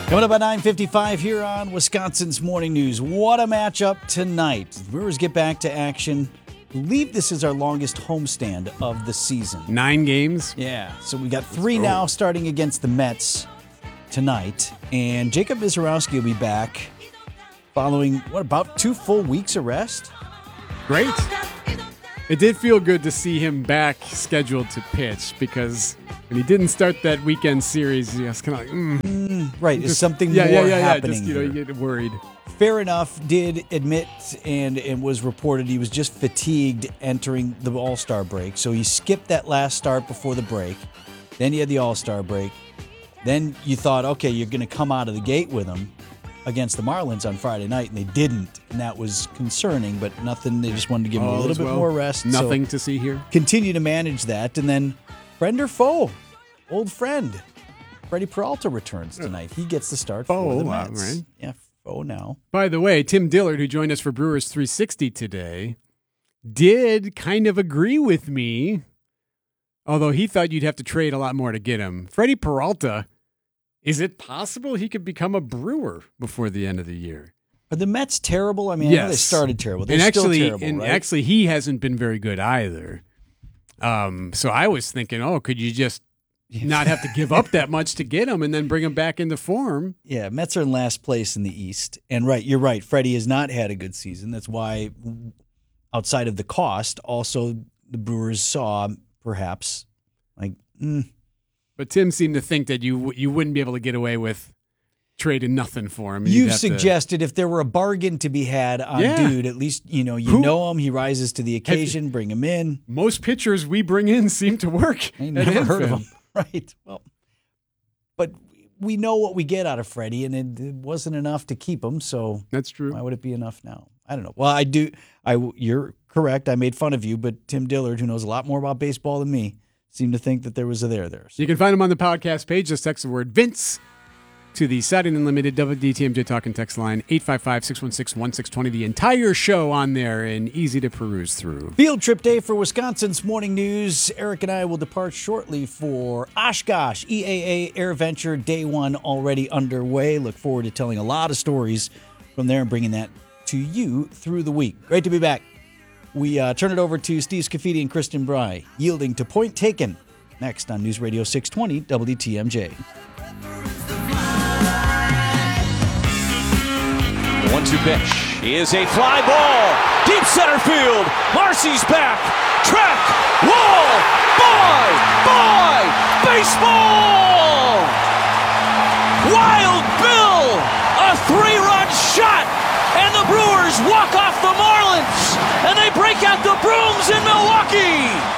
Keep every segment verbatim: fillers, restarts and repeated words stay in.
Coming up at nine fifty-five here on Wisconsin's Morning News. What a matchup tonight. The Brewers get back to action. I believe this is our longest homestand of the season. Nine games? Yeah. So we got three now starting against the Mets tonight. And Jacob Visarowski will be back following, what, about two full weeks of rest? Great. It did feel good to see him back scheduled to pitch because when he didn't start that weekend series, he was kind of like, mm. Mm, right. Just, Is something yeah, more yeah, yeah, happening yeah. Just, you know, here. you get worried. Fair enough, did admit and, and was reported he was just fatigued entering the All-Star break. So he skipped that last start before the break. Then he had the All-Star break. Then you thought, okay, you're going to come out of the gate with him against the Marlins on Friday night, and they didn't. And that was concerning, but nothing. They just wanted to give him All a little is bit well. more rest. Nothing so to see here. continue to manage that. And then friend or foe, old friend, Freddie Peralta returns tonight. He gets the start for the Foe, uh, Mets. right? Yeah, foe now. By the way, Tim Dillard, who joined us for Brewers three sixty today, did kind of agree with me, although he thought you'd have to trade a lot more to get him. Freddie Peralta, is it possible he could become a Brewer before the end of the year? Are the Mets terrible? I mean, I know they Yes. started terrible. They're and actually, still terrible, and right? actually, he hasn't been very good either. Um, so I was thinking, oh, could you just not have to give up that much to get him and then bring him back into form? Yeah, Mets are in last place in the East. And right, you're right. Freddie has not had a good season. That's why, outside of the cost, also the Brewers saw perhaps like, mm, But Tim seemed to think that you you wouldn't be able to get away with trading nothing for him. You'd you've have to- suggested if there were a bargain to be had on Yeah. dude, at least you know you Who- know him. He rises to the occasion. Bring him in. most pitchers we bring in seem to work. I at never heard of Infin. him. Right. Well, but we know what we get out of Freddie, and it, it wasn't enough to keep him. So That's true. why would it be enough now? I don't know. Well, I do. I you're correct. I made fun of you, but Tim Dillard, who knows a lot more about baseball than me, seemed to think that there was a there there. So You can find him on the podcast page. Just text the word Vince to the Saturday Unlimited W D T M J Talk and Text line eight five five, six one six, one six two zero. The entire show on there and easy to peruse through. Field trip day for Wisconsin's Morning News. Eric and I will depart shortly for Oshkosh. E A A Air Venture Day One already underway. Look forward to telling a lot of stories from there and bringing that to you through the week. Great to be back. We uh, turn it over to Steve Scafidi and Kristen Bry, yielding to Point Taken. Next on News Radio six twenty W T M J. The one two pitch is a fly ball. Deep center field. Marcy's back. Track. Wall. Bye. Bye. Baseball. Wild Bill. A three-run shot. And the Brewers walk off the Marlins. And they break out the brooms in Milwaukee.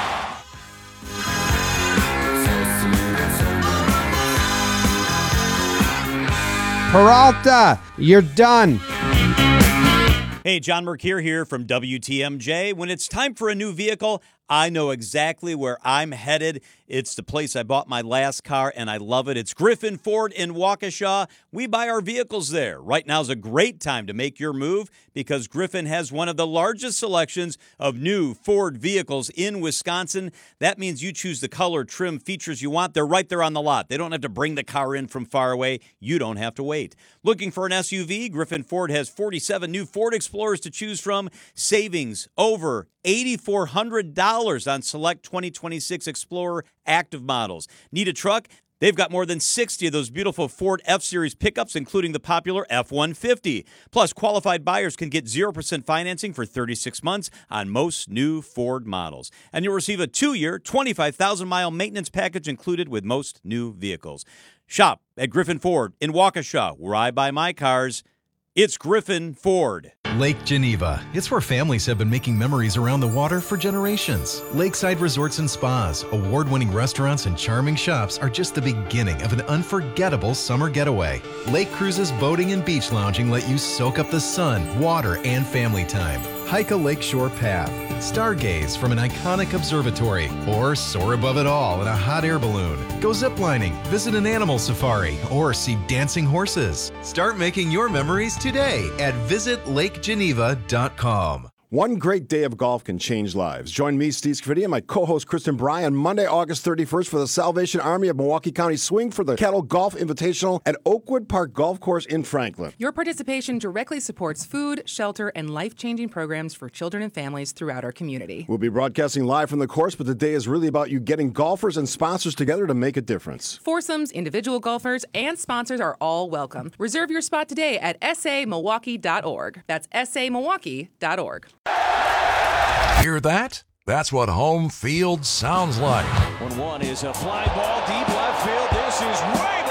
Peralta, you're done. Hey, John Mercure here from W T M J. When it's time for a new vehicle, I know exactly where I'm headed. It's the place I bought my last car, and I love it. It's Griffin Ford in Waukesha. We buy our vehicles there. Right now is a great time to make your move because Griffin has one of the largest selections of new Ford vehicles in Wisconsin. That means you choose the color, trim, features you want. They're right there on the lot. They don't have to bring the car in from far away. You don't have to wait. Looking for an S U V? Griffin Ford has forty-seven new Ford Explorers to choose from. Savings over eight thousand four hundred dollars on select twenty twenty-six Explorer active models. Need a truck? They've got more than sixty of those beautiful Ford F-Series pickups, including the popular F one fifty. Plus, qualified buyers can get zero percent financing for thirty-six months on most new Ford models. And you'll receive a two-year, twenty-five thousand mile maintenance package included with most new vehicles. Shop at Griffin Ford in Waukesha, where I buy my cars. It's Griffin Ford. Lake Geneva. It's where families have been making memories around the water for generations. Lakeside resorts and spas, award-winning restaurants, and charming shops are just the beginning of an unforgettable summer getaway. Lake cruises, boating, and beach lounging let you soak up the sun, water, and family time. Hike a lakeshore path, stargaze from an iconic observatory, or soar above it all in a hot air balloon. Go ziplining, visit an animal safari, or see dancing horses. Start making your memories today at visit lake geneva dot com. One great day of golf can change lives. Join me, Steve Scafidi, and my co-host Kristen Bry on Monday, August thirty-first for the Salvation Army of Milwaukee County Swing for the Kettle Golf Invitational at Oakwood Park Golf Course in Franklin. Your participation directly supports food, shelter, and life-changing programs for children and families throughout our community. We'll be broadcasting live from the course, but the day is really about you getting golfers and sponsors together to make a difference. Foursomes, individual golfers, and sponsors are all welcome. Reserve your spot today at s a milwaukee dot org. That's s a milwaukee dot org. Hear that? That's what home field sounds like. one one is a fly ball deep left field. This is way